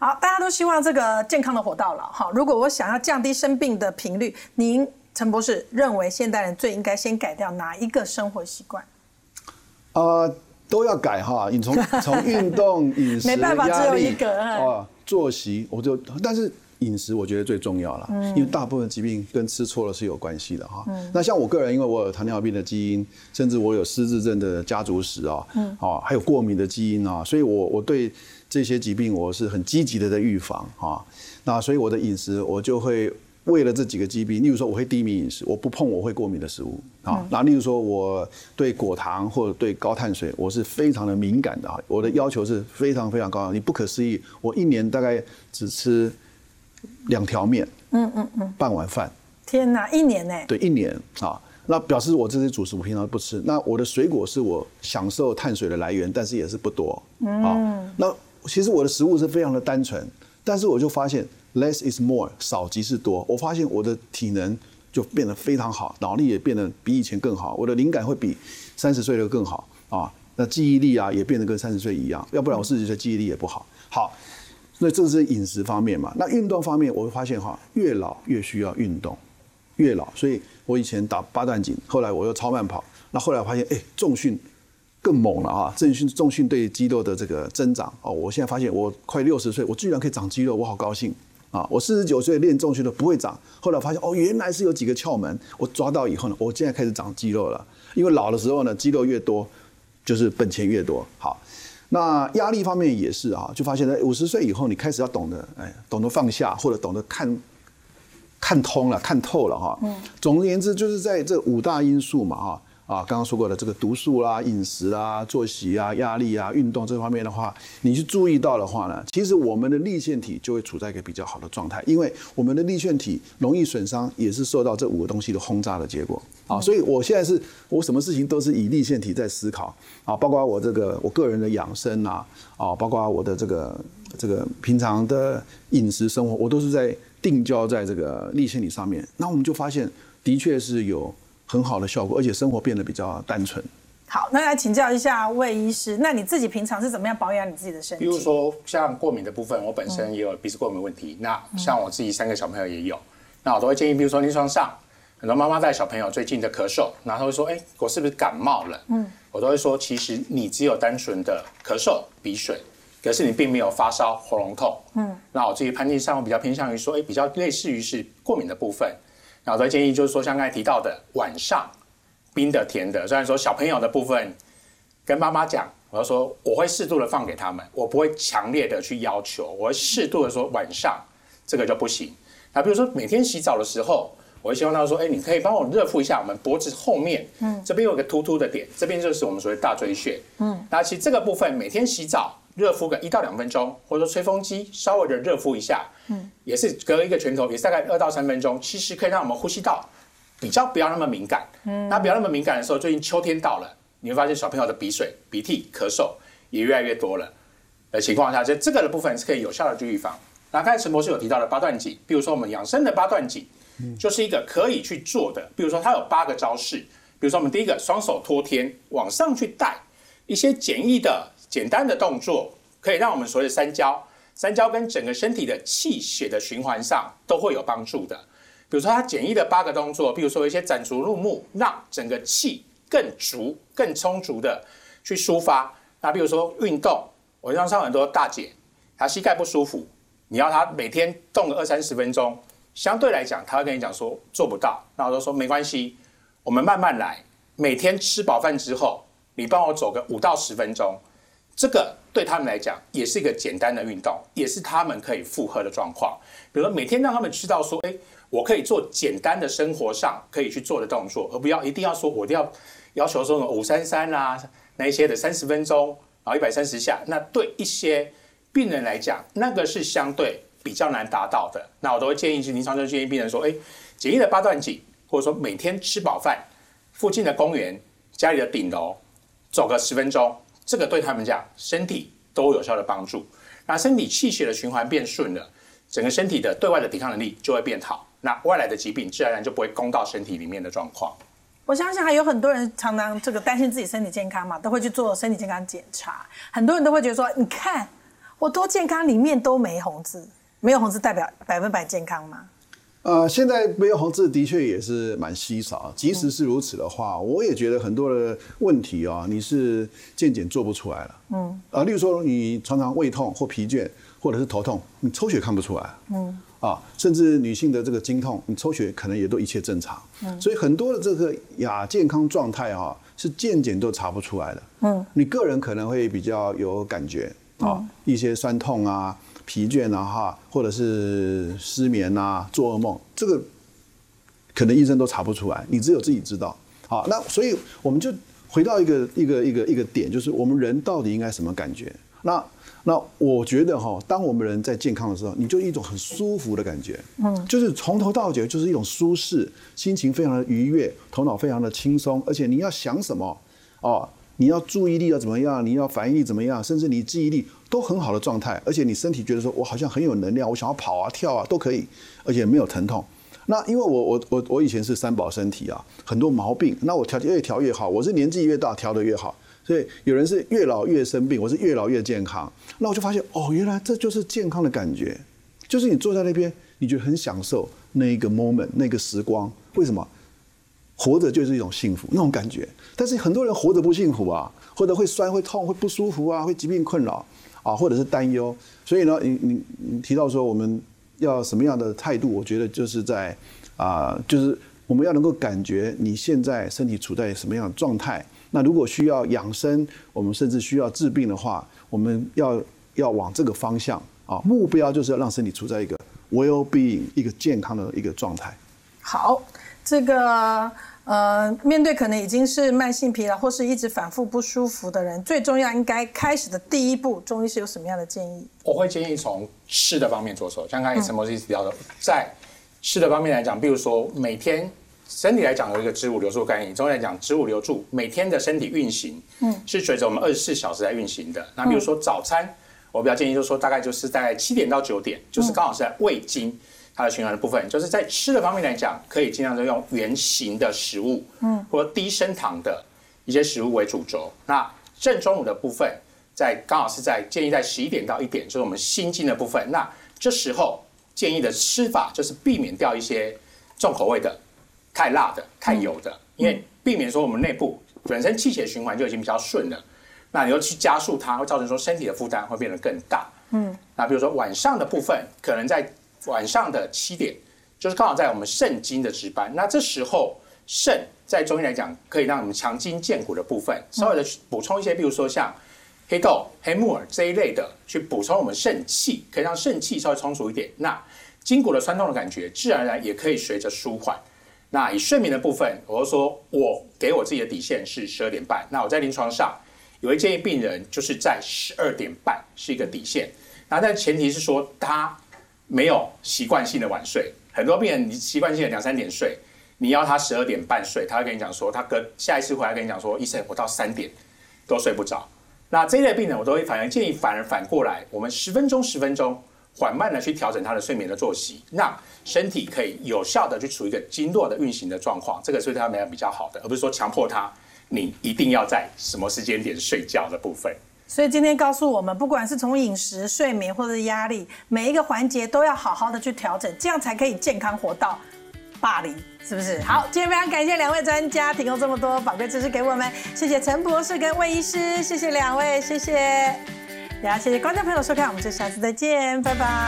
好，大家都希望这个健康的活到老哈。如果我想要降低生病的频率，您陈博士认为现代人最应该先改掉哪一个生活习惯？ 都要改哈。你从运动、饮食、 没办法，只有一个作息，但是饮食我觉得最重要了，因为大部分疾病跟吃错了是有关系的哈。那像我个人，因为我有糖尿病的基因，甚至我有失智症的家族史啊，还有过敏的基因啊，所以我对这些疾病我是很积极的在预防啊。那所以我的饮食我就会为了这几个疾病，例如说我会低敏饮食，我不碰我会过敏的食物啊。那例如说我对果糖或者对高碳水我是非常的敏感的啊，我的要求是非常非常高，你不可思议，我一年大概只吃2条面，半碗饭。 天哪，一年呢？对， 一年啊。那表示我这些主食我平常不吃。那我的水果是我享受碳水的来源，但是也是不多啊。那其实我的食物是非常的单纯，但是我就发现 less is more， 少即是多。我发现我的体能就变得非常好，脑力也变得比以前更好，我的灵感会比30岁的更好啊。那记忆力啊也变得跟30岁一样，要不然我40岁记忆力也不好。好。所以这是饮食方面嘛。那运动方面，我会发现越老越需要运动，越老。所以我以前打8段锦，后来我又超慢跑。那后来我发现，重训更猛了啊！重训对肌肉的这个增长哦，我现在发现我快60岁，我居然可以长肌肉，我好高兴啊！我49岁练重训都不会长，后来我发现原来是有几个窍门，我抓到以后呢，我现在开始长肌肉了。因为老的时候呢，肌肉越多，就是本钱越多。好。那压力方面也是啊，就发现在50岁以后，你开始要懂得放下，或者懂得看通了、看透了哈。总而言之，就是在这5大因素嘛刚刚说过的这个毒素啦、饮食啦、作息啊、压力啊、运动这方面的话，你去注意到的话呢，其实我们的粒线体就会处在一个比较好的状态，因为我们的粒线体容易损伤，也是受到这5个东西的轰炸的结果。所以我现在我什么事情都是以粒线体在思考包括我个人的养生包括我的这个平常的饮食生活，我都是在定焦在这个粒线体上面。那我们就发现，的确是有很好的效果，而且生活变得比较单纯。 好，那来请教一下魏医师，那你自己平常是怎么样保养你自己的身体？ 比如说像过敏的部分，我本身也有鼻子过敏问题，那像我自己3个小朋友也有，那我都会建议，比如说临床上很多妈妈带小朋友最近的咳嗽，然后她会说，我是不是感冒了？我都会说，其实你只有单纯的咳嗽、鼻水，可是你并没有发烧、喉咙痛。那我自己判定上比较偏向于说，比较类似于是过敏的部分。那我都会建议就是说，像刚才提到的晚上冰的、甜的，虽然说小朋友的部分跟妈妈讲，我就说我会适度的放给他们，我不会强烈的去要求，我会适度的说晚上这个就不行。那比如说每天洗澡的时候，我会希望他说，你可以帮我热敷一下我们脖子后面，这边有一个突突的点，这边就是我们所谓大椎穴。那其实这个部分每天洗澡热敷个1到2分钟，或者说吹风机稍微的热敷一下，也是隔一个拳头，也是大概2到3分钟，其实可以让我们呼吸道比较不要那么敏感。那不要那么敏感的时候，最近秋天到了，你会发现小朋友的鼻水、鼻涕、咳嗽也越来越多了的情况下，这个的部分是可以有效的去预防。那刚才陈博士有提到的8段锦，比如说我们养生的8段锦，就是一个可以去做的，比如说它有8个招式，比如说我们第一个双手托天往上去带，一些简单的动作，可以让我们所谓的三焦跟整个身体的气血的循环上都会有帮助的。比如说它简易的8个动作，比如说一些展足入目，让整个气更足、更充足的去抒发。那比如说运动，我让上很多大姐，她膝盖不舒服，你要她每天动个20-30分钟，相对来讲，她会跟你讲说做不到。那我就说没关系，我们慢慢来。每天吃饱饭之后，你帮我走个5到10分钟，这个对他们来讲也是一个简单的运动，也是他们可以负荷的状况。比如说每天让他们知道说，我可以做简单的生活上可以去做的动作，而不要一定要说我一定要求说533啦那一些的30分钟，然后130下，那对一些病人来讲，那个是相对比较难达到的。那我都会建议，临床就建议病人说，简易的8段锦，或者说每天吃饱饭，附近的公园、家里的顶楼走个10分钟，这个对他们讲身体都有效的帮助。那身体气血的循环变顺了，整个身体的对外的抵抗能力就会变好，那外来的疾病自然而然就不会攻到身体里面的状况。 我相信还有很多人常常担心自己身体健康嘛，都会去做身体健康检查。很多人都会觉得说，你看我我多健康里面都没红字，没有红字代表100%健康吗？ 现在没有红字的确也是蛮稀少，即使是如此的话，我也觉得很多的问题啊，你是健检做不出来了。例如说你常常胃痛或疲倦，或者是头痛，你抽血看不出来。甚至女性的这个经痛，你抽血可能也都一切正常。所以很多的这个亚健康状态啊，是健检都查不出来的。你个人可能会比较有感觉一些酸痛啊、疲倦啊或者是失眠啊、做噩梦，这个可能医生都查不出来，你只有自己知道。好，那所以我们就回到一个点，就是我们人到底应该什么感觉？那我觉得当我们人在健康的时候，你就一种很舒服的感觉，就是从头到脚就是一种舒适，心情非常的愉悦，头脑非常的轻松，而且你要想什么你要注意力要怎么样，你要反应力怎么样，甚至你记忆力都很好的状态，而且你身体觉得说我好像很有能量，我想要跑啊跳啊都可以，而且没有疼痛。那因为我以前是三宝身体很多毛病，那我调越调越好，我是年纪越大调得越好。所以有人是越老越生病，我是越老越健康。那我就发现原来这就是健康的感觉，就是你坐在那边，你觉得很享受那一个 moment 那个时光。为什么？活着就是一种幸福那种感觉。但是很多人活着不幸福或者会酸会痛会不舒服会疾病困扰或者是担忧。所以呢，你提到说我们要什么样的态度，我觉得就是在就是我们要能够感觉你现在身体处在什么样的状态。那如果需要养生，我们甚至需要治病的话，我们要往这个方向目标就是要让身体处在一个 well-being 一个健康的一个状态。 好，这个面对可能已经是慢性疲劳或是一直反复不舒服的人，最重要应该开始的第一步，中医师有什么样的建议？ 我会建议从吃的方面着手，像刚才陈博士提到的，在吃的方面来讲，比如说每天身体来讲有一个子午流注概念，中医来讲子午流注每天的身体运行是随着我们24小时来运行的。那比如说早餐，我比较建议就是说大概就是在7点到9点，就是刚好是在胃经它的循环的部分，就是在吃的方面来讲，可以尽量就用原型的食物，或者低升糖的一些食物为主轴。那正中午的部分，刚好是建议在11点到1点，就是我们心经的部分。那这时候建议的吃法就是避免掉一些重口味的、太辣的、太油的，因为避免说我们内部本身气血循环就已经比较顺了，那你又去加速它，会造成说身体的负担会变得更大。那比如说晚上的部分，可能在晚上的7点，就是刚好在我们肾经的值班。那这时候肾在中医来讲，可以让我们强筋健骨的部分，稍微的补充一些，比如说像黑豆、黑木耳这一类的，去补充我们肾气，可以让肾气稍微充足一点。那筋骨的酸痛的感觉，自然而然也可以随着舒缓。那以睡眠的部分，我就说我给我自己的底线是12点半。那我在临床上也会建议病人就是在12点半是一个底线。那但前提是说他没有习惯性的晚睡，很多病人你习惯性的2、3点睡，你要他12点半睡，他会跟你讲说，他下一次回来跟你讲说，医生我到3点都睡不着。那这一类病人我都会建议反过来，我们10分钟缓慢的去调整他的睡眠的作息，让身体可以有效的去处于一个经络的运行的状况，这个是对他们比较好的，而不是说强迫他你一定要在什么时间点睡觉的部分。 所以今天告诉我们，不管是从饮食、睡眠或者压力，每一个环节都要好好的去调整，这样才可以健康活到80，是不是？好，今天非常感谢2位专家提供这么多宝贵知识给我们，谢谢陈博士跟魏医师，谢谢2位，谢谢。也要谢谢观众朋友收看，我们就下次再见，拜拜。